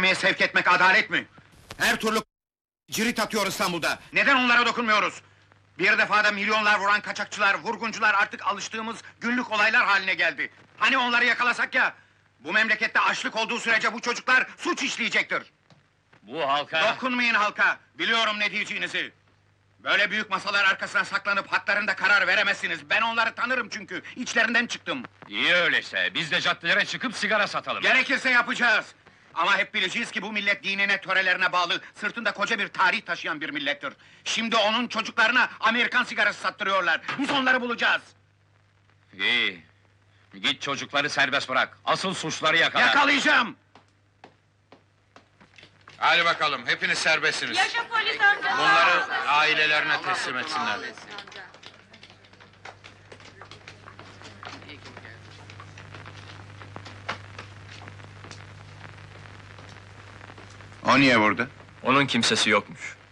mahkemeye sevk etmek adalet mi? Her türlü cirit atıyor İstanbul'da. Neden onlara dokunmuyoruz? Bir defada milyonlar vuran kaçakçılar, vurguncular artık alıştığımız günlük olaylar haline geldi. Hani onları yakalasak ya? Bu memlekette açlık olduğu sürece bu çocuklar suç işleyecektir. Bu halka... Dokunmayın halka, biliyorum ne diyeceğinizi. Böyle büyük masalar arkasına saklanıp haklarında karar veremezsiniz. Ben onları tanırım çünkü, içlerinden çıktım. İyi öyleyse, biz de caddelere çıkıp sigara satalım. Gerekirse yapacağız. Ama hep bileceğiz ki bu millet dinine, törelerine bağlı, sırtında koca bir tarih taşıyan bir millettir. Şimdi onun çocuklarına Amerikan sigarası sattırıyorlar. Biz onları bulacağız. İyi. Git çocukları serbest bırak. Asıl suçları yakala. Yakalayacağım! Hadi bakalım, hepiniz serbestsiniz. Yaşa polis amca! Bunları ailelerine teslim etsinler. O niye burada? Onun kimsesi yokmuş.